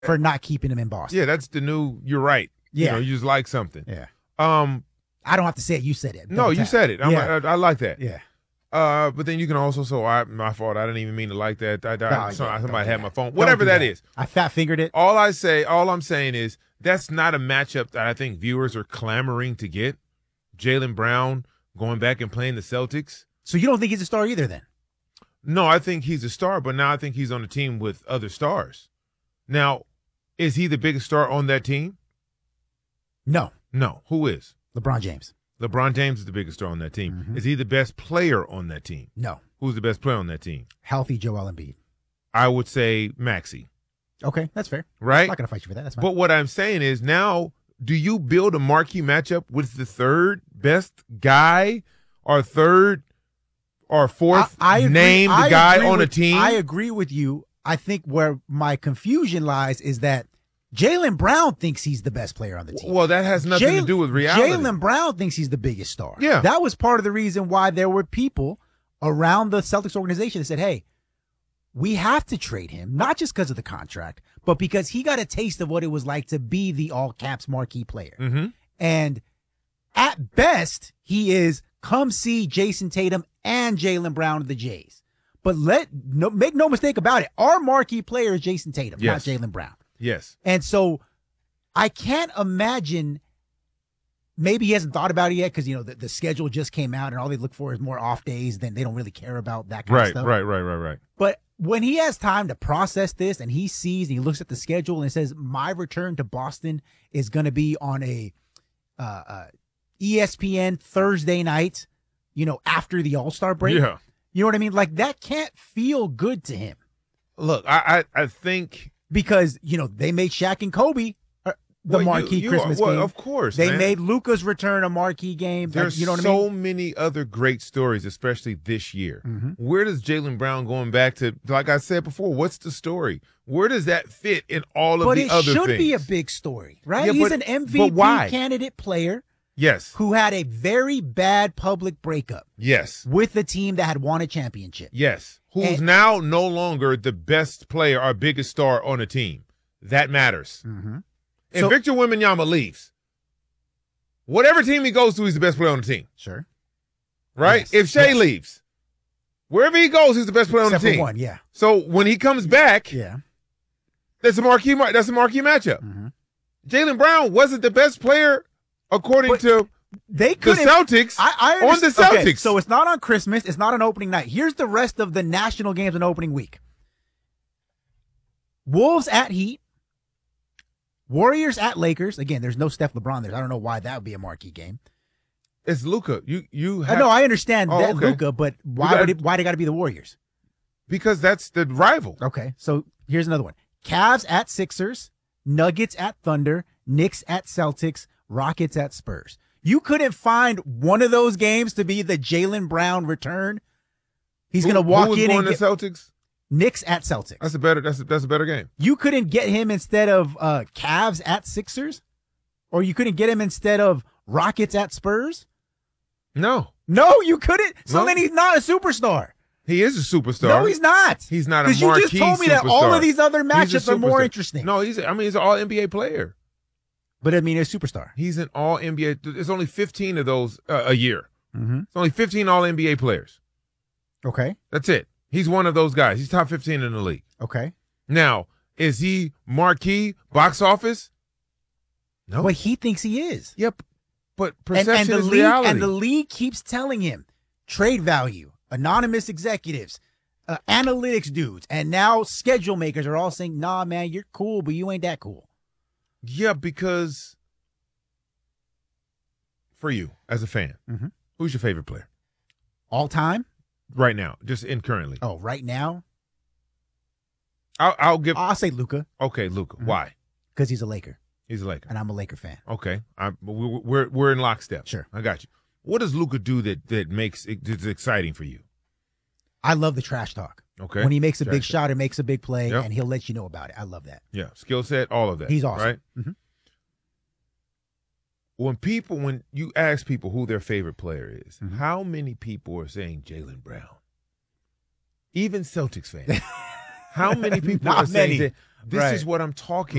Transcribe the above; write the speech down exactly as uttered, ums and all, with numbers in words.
for not keeping him in Boston. Yeah, that's the new. You're right. Yeah, you know, you just like something. Yeah. Um, I don't have to say it. You said it. No, you said it. I'm, yeah. I, I like that. Yeah. Uh, but then you can also say, I, my fault. I didn't even mean to like that. I, I, No, so, yeah, somebody had that. my phone. Whatever that. that is. I fat fingered it. All I say, all I'm saying is that's not a matchup that I think viewers are clamoring to get. Jaylen Brown going back and playing the Celtics. So you don't think he's a star either then? No, I think he's a star, but now I think he's on a team with other stars. Now, is he the biggest star on that team? No. No. Who is? LeBron James. LeBron James is the biggest star on that team. Mm-hmm. Is he the best player on that team? No. Who's the best player on that team? Healthy Joel Embiid. I would say Maxey. Okay, that's fair. Right? I'm not going to fight you for that. That's fine. But what I'm saying is now, do you build a marquee matchup with the third best guy or third or fourth I, I agree, named I guy agree on with, a team? I agree with you. I think where my confusion lies is that Jaylen Brown thinks he's the best player on the team. Well, that has nothing Jay, to do with reality. Jaylen Brown thinks he's the biggest star. Yeah. That was part of the reason why there were people around the Celtics organization that said, hey, we have to trade him, not just because of the contract, but because he got a taste of what it was like to be the all-caps marquee player. Mm-hmm. And at best, he is come see Jason Tatum and Jaylen Brown of the Jays. But let no, make no mistake about it, our marquee player is Jason Tatum, Yes. not Jaylen Brown. Yes. And so I can't imagine, maybe he hasn't thought about it yet because, you know, the, the schedule just came out and all they look for is more off days. Then they don't really care about that kind Right, of stuff. right, right, right, right. But when he has time to process this and he sees and he looks at the schedule and says, my return to Boston is going to be on a uh, uh, E S P N Thursday night, you know, after the All-Star break. Yeah. You know what I mean? Like, that can't feel good to him. Look, I, I, I think because, you know, they made Shaq and Kobe uh, the well, marquee you, you Christmas are, well, game. Of course, they man. made Luka's return a marquee game. There's like, you know what so I mean? many other great stories, especially this year. Mm-hmm. Where does Jaylen Brown going back to, like I said before, what's the story? Where does that fit in all of but the other things? But it should be a big story, right? Yeah, He's but, an M V P but why? candidate player. Yes. Who had a very bad public breakup. Yes. With the team that had won a championship. Yes. Who's and, now no longer the best player or biggest star on a team. That matters. Mm-hmm. If so, Victor Wembanyama leaves, whatever team he goes to, he's the best player on the team. Sure. Right? Yes. If Shea yes. leaves, wherever he goes, he's the best player Except on the team. For one, yeah. So when he comes back, yeah, that's a marquee. That's a marquee matchup. Mm-hmm. Jaylen Brown wasn't the best player according but, to. They the Celtics I, I on the Celtics. Okay, so it's not on Christmas. It's not on opening night. Here's the rest of the national games on opening week. Wolves at Heat. Warriors at Lakers. Again, there's no Steph LeBron there. I don't know why that would be a marquee game. It's Luka. You you have, I know I understand oh, that okay. Luka, but why gotta, would it, why they got to be the Warriors? Because that's the rival. Okay, so here's another one. Cavs at Sixers, Nuggets at Thunder, Knicks at Celtics, Rockets at Spurs. You couldn't find one of those games to be the Jaylen Brown return. He's going to walk who was in going and to get Celtics. Knicks at Celtics. That's a better. That's a, that's a better game. You couldn't get him instead of uh, Cavs at Sixers, or you couldn't get him instead of Rockets at Spurs. No, no, you couldn't. So no. then he's not a superstar. He is a superstar. No, he's not. He's not a marquee Because you just told me that all superstar. of these other matchups are more interesting. No, he's. I mean, he's an All N B A player. But I mean, a superstar. He's an All N B A. There's only fifteen of those uh, a year. Mm-hmm. It's only fifteen All N B A players. Okay. That's it. He's one of those guys. He's top fifteen in the league. Okay. Now, is he marquee box office? No. But he thinks he is. Yep. But perception and, and the is league, reality. And the league keeps telling him trade value, anonymous executives, uh, analytics dudes, and now schedule makers are all saying, nah, man, you're cool, but you ain't that cool. Yeah, because for you as a fan, mm-hmm. who's your favorite player? All time? Right now, just in currently. Oh, right now? I'll, I'll give. I'll say Luka. Okay, Luka. Mm-hmm. Why? Because he's a Laker. He's a Laker. And I'm a Laker fan. Okay. I, we're, we're, we're in lockstep. Sure. I got you. What does Luka do that, that makes it that's exciting for you? I love the trash talk. Okay. When he makes a trash big talk. shot or makes a big play, yep. and he'll let you know about it. I love that. Yeah. Skill set, all of that. He's awesome. Right? Mm-hmm. When people, when you ask people who their favorite player is, mm-hmm. how many people are saying Jaylen Brown? Even Celtics fans. How many people Not are saying many. that this Right. is what I'm talking